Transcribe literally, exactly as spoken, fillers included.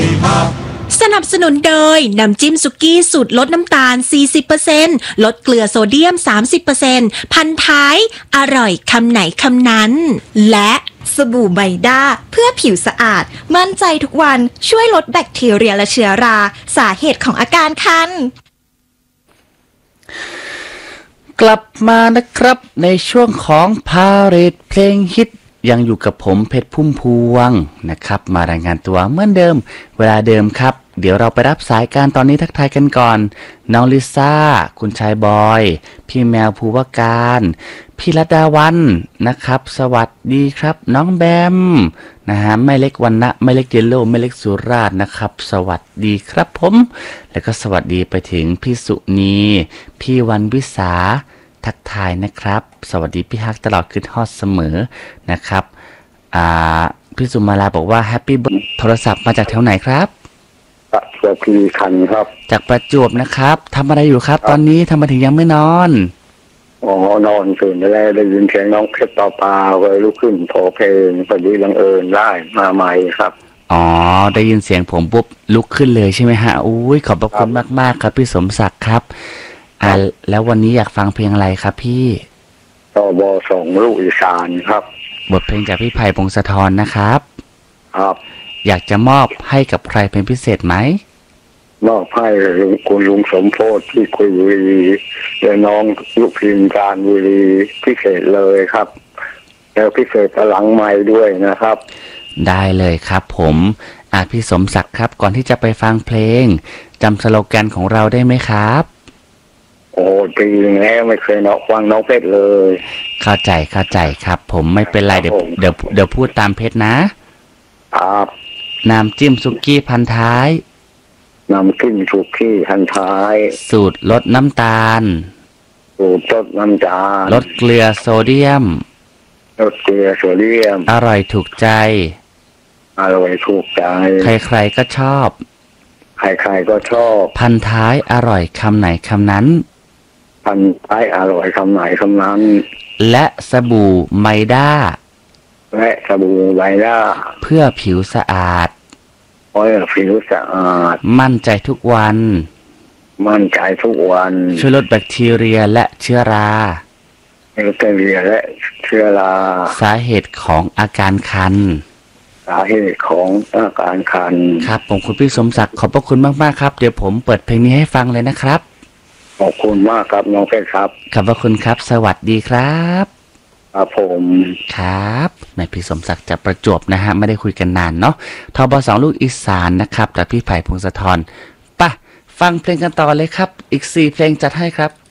สนับสนุนโดยน้ำจิ้มสุกี้สูตรลดน้ำตาล สี่สิบเปอร์เซ็นต์ ลดเกลือโซเดียม สามสิบเปอร์เซ็นต์ พันท้ายอร่อยคำไหนคำนั้นและสบู่ไบด้าเพื่อผิวสะอาดมั่นใจทุกวันช่วยลดแบคทีเรียและเชื้อราสาเหตุของอาการคันกลับมานะครับในช่วงของพาเหรดเพลงฮิตยังอยู่กับผมเพชรพุ่มพวงนะครับมารายงานตัวเหมือนเดิมเวลาเดิมครับเดี๋ยวเราไปรับสายการตอนนี้ทักทายกันก่อนน้องลิซ่าคุณชายบอยพี่แมวภูวการพี่รัตดาวันนะครับสวัสดีครับน้องแบมนะฮะไม่เล็กวันนะไม่เล็กเยลโล่ไม่เล็กสุราษฎร์นะครับสวัสดีครับผมแล้วก็สวัสดีไปถึงพี่สุนีพี่วันวิสาทักทายนะครับสวัสดีพี่ฮักตลอดคืนฮอดเสมอนะครับอ่าพี่สุมาลาบอกว่าแฮปปี้เบิร์ดโทรศัพท์มาจากแถวไหนครับประจวบคีรีขันธ์ครับจากประจวบนะครับทำอะไรอยู่ครับตอนนี้ทำไมถึงยังไม่นอนอ๋อนอนตื่นแล้วได้ยินเสียงน้องเพชรต่อปลาเลยลุกขึ้นโทรเพลงพอดีบังเอิญได้มาใหม่ครับอ๋อได้ยินเสียงผมปุ๊บลุกขึ้นเลยใช่ไหมฮะอุ้ยขอบพระคุณมากๆครับพี่สมศักดิ์ครับอ่าแล้ววันนี้อยากฟังเพลงอะไรครับพี่ตบสองลูกอีสานครับบทเพลงจากพี่ไผ่พงศธรนะครับครับอยากจะมอบให้กับใครเป็นพิเศษไหมมอบให้คุณลุงสมโพธิที่คุยบุรีและน้องลูกพิมพ์การบุรีพิเศษเลยครับแล้วพิเศษพลังใหม่ด้วยนะครับได้เลยครับผมอ่ะพี่สมศักดิ์ครับก่อนที่จะไปฟังเพลงจำสโลแกนของเราได้ไหมครับโอ้ปีแล้วไม่เคยเนาะฟังน้องเพชรเลยเข้าใจเข้าใจครับผมไม่เป็นไรเดี๋ยวเดี๋ยวเดี๋ยวพูดตามเพชรนะครับน้ำจิ้มสุกี้พันท้ายน้ำจิ้มสุกี้พันท้ายสูตรลดน้ำตาลสูตรลดน้ำตาลลดเกลือโซเดียมลดเกลือโซเดียมอร่อยถูกใจอร่อยถูกใจใครๆก็ชอบใครๆก็ชอบพันท้ายอร่อยคำไหนคำนั้นพันท้ายอร่อยคำไหนคำนั้นและสบู่ไมด้าและสบู่ไมด้าเพื่อผิวสะอาดเพื่อผิวสะอาดมั่นใจทุกวันมั่นใจทุกวันช่วยลดแบคทีเรียและเชื้อราแบคทีเรียและเชื้อราสาเหตุของอาการคันสาเหตุของอาการคันครับผมคุณพี่สมศักดิ์ขอบพระคุณมากๆครับเดี๋ยวผมเปิดเพลงนี้ให้ฟังเลยนะครับขอบคุณมากครับน้องเพชรครับขอบพระคุณครับสวัสดีครับครับผมครับนายพี่สมศักดิ์จากประจวบนะฮะไม่ได้คุยกันนานเนาะทบสองลูกอีสานนะครับจากพี่ไผ่พงศธรป่ะฟังเพลงกันต่อเลยครับอีกสี่เพลงจัดให้ครับ